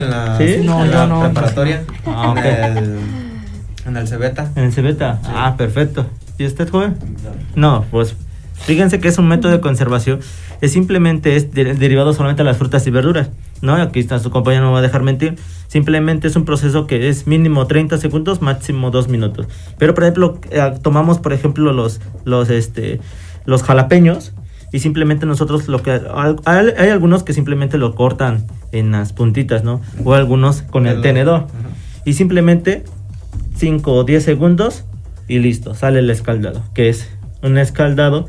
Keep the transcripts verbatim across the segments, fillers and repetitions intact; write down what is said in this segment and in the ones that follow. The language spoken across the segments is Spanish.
En la, ¿Sí? no, en la no, preparatoria, ah, okay. en el, en el Cebeta. En el Cebeta, sí. Ah, perfecto. ¿Y usted, joven? No. No, pues fíjense que es un método de conservación, es simplemente es de, derivado solamente de las frutas y verduras, ¿no? Aquí está su compañero, no va a dejar mentir. Simplemente es un proceso que es mínimo treinta segundos, máximo dos minutos. Pero por ejemplo, eh, tomamos por ejemplo los los este los jalapeños y simplemente nosotros lo que hay, hay algunos que simplemente lo cortan en las puntitas, ¿no? O algunos con el tenedor. Y simplemente cinco o diez segundos y listo, sale el escaldado, que es un escaldado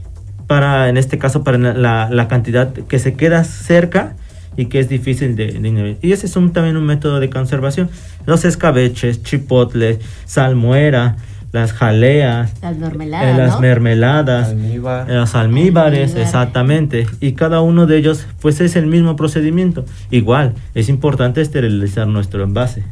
para, en este caso, para la, la cantidad que se queda cerca y que es difícil de, de inhibir. Y ese es un, también un método de conservación. Los escabeches, chipotles, salmuera, las jaleas, las mermeladas, eh, las ¿no? mermeladas, Almíbar. eh, los almíbares, Almíbar. Exactamente. Y cada uno de ellos, pues es el mismo procedimiento. Igual, es importante esterilizar nuestro envase.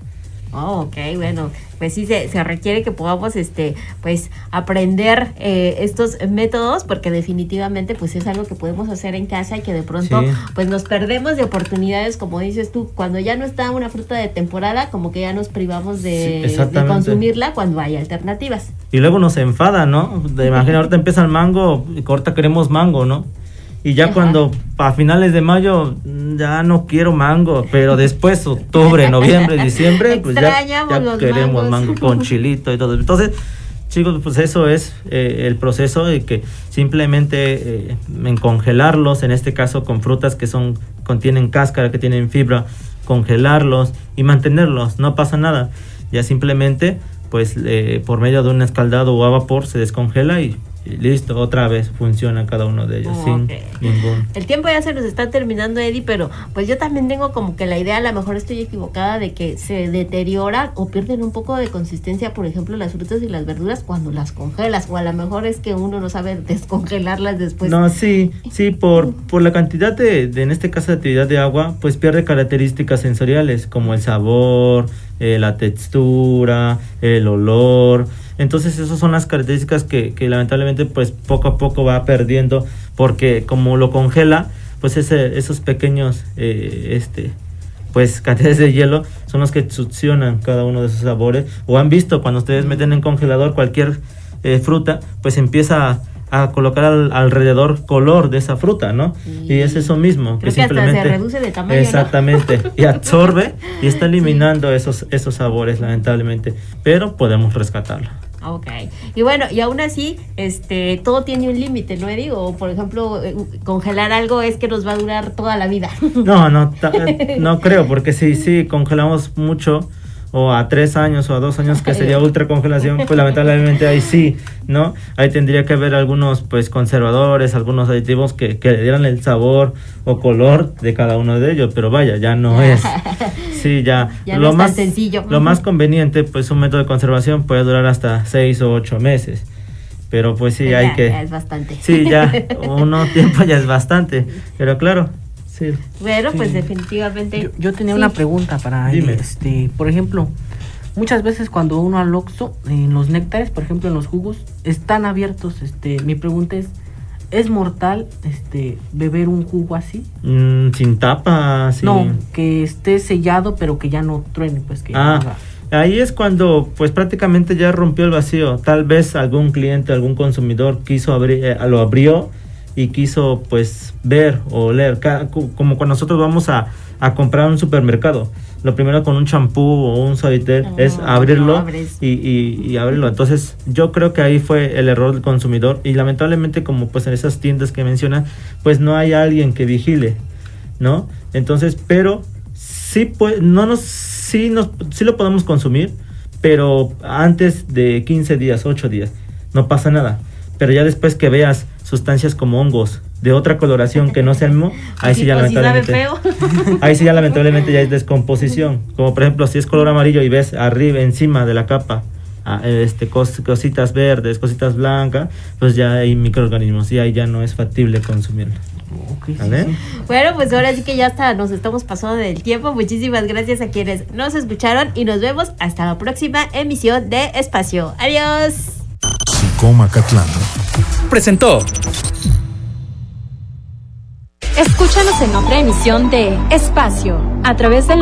Oh, ok, bueno, pues sí se, se requiere que podamos, este, pues, aprender eh, estos métodos, porque definitivamente, pues, es algo que podemos hacer en casa y que de pronto, Sí. pues, nos perdemos de oportunidades, como dices tú, cuando ya no está una fruta de temporada, como que ya nos privamos de, Sí, de exactamente. consumirla cuando hay alternativas. Y luego nos enfada, ¿no? De, imagina, ahorita empieza el mango, y ahorita queremos mango, ¿no? Y ya Ajá. cuando a finales de mayo ya no quiero mango, pero después octubre, noviembre, diciembre, pues ya, Extrañamos ya los queremos mangos. mango con chilito y todo. Entonces, chicos, pues eso es eh, el proceso de que simplemente eh, en congelarlos, en este caso con frutas que son contienen cáscara, que tienen fibra, congelarlos y mantenerlos, no pasa nada. Ya simplemente, pues eh, por medio de un escaldado o a vapor se descongela y Y listo, otra vez funciona cada uno de ellos, Oh, sin okay. ningún... El tiempo ya se nos está terminando, Eddie, pero pues yo también tengo como que la idea, a lo mejor estoy equivocada, de que se deterioran o pierden un poco de consistencia, por ejemplo, las frutas y las verduras cuando las congelas, o a lo mejor es que uno no sabe descongelarlas después. No, sí, sí, por, por la cantidad de, de, en este caso, de actividad de agua, pues pierde características sensoriales, como el sabor, eh, la textura, el olor. Entonces esas son las características que, que lamentablemente pues poco a poco va perdiendo, porque como lo congela, pues ese, esos pequeños eh, este pues cantidades de hielo son los que succionan cada uno de esos sabores. O han visto cuando ustedes meten en congelador cualquier eh, fruta, pues empieza a, a colocar al, alrededor color de esa fruta, ¿no? Sí. Y es eso mismo. Creo que que hasta simplemente se reduce de tamaño, ¿no? Exactamente. Y absorbe y está eliminando sí. esos, esos sabores, lamentablemente. Pero podemos rescatarlo. Ok, y bueno, y aún así, este, todo tiene un límite, ¿no, Eddie? O, por ejemplo, eh, congelar algo es que nos va a durar toda la vida. No, no, ta, no creo, porque si, si congelamos mucho, o a tres años o a dos años, que sería ultra congelación, pues lamentablemente ahí sí, ¿no? Ahí tendría que haber algunos, pues, conservadores, algunos aditivos que, que le dieran el sabor o color de cada uno de ellos, pero vaya, ya no es... Sí, ya, ya lo no es más tan sencillo. Lo más conveniente, pues un método de conservación puede durar hasta seis o ocho meses. Pero pues sí, ya, hay que... Ya es bastante. Sí, ya, uno tiempo ya es bastante. Pero claro, sí. Bueno, Sí. pues definitivamente. Yo, yo tenía sí. una pregunta para él. Dime. Este, por ejemplo, muchas veces cuando uno al Oxxo, en los néctares, por ejemplo, en los jugos, están abiertos. Este, mi pregunta es, ¿es mortal este beber un jugo así? Mm, sin tapa, sí. No, que esté sellado pero que ya no truene, pues que Ah, haga. ahí es cuando pues prácticamente ya rompió el vacío. Tal vez algún cliente, algún consumidor quiso abrir, eh, lo abrió y quiso pues ver o oler, Ca- como cuando nosotros vamos a, a comprar un supermercado. Lo primero con un champú o un suavitel Oh, es abrirlo lo abres. y, y, y abrirlo. Entonces yo creo que ahí fue el error del consumidor y lamentablemente como pues en esas tiendas que mencionan pues no hay alguien que vigile, ¿no? Entonces, pero sí pues no nos sí nos sí lo podemos consumir, pero antes de quince días, ocho días, no pasa nada. Pero ya después que veas sustancias como hongos de otra coloración que no sea el mismo, ahí sí, Sí, ya pues, si sabe lamentablemente feo. ahí sí ya lamentablemente ya es descomposición. Como por ejemplo si es color amarillo y ves arriba encima de la capa ah, este cos, cositas verdes, cositas blancas, pues ya hay microorganismos y ahí ya no es factible consumirlo. Okay, sí, ¿Vale? sí. Bueno, pues ahora sí que ya hasta nos estamos pasando del tiempo. Muchísimas gracias a quienes nos escucharon y nos vemos hasta la próxima emisión de Espacio. Adiós. Macatlán presentó. Escúchanos en otra emisión de Espacio a través del